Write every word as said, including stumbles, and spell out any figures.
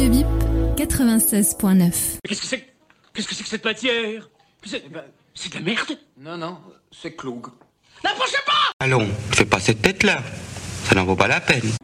Radio Bip quatre-vingt-seize point neuf. Qu'est-ce que c'est Qu'est-ce que c'est que cette matière? C'est ben, c'est de la merde. Non, non, c'est Cloug. N'approchez pas. Allons, fais pas cette tête-là. Ça n'en vaut pas la peine.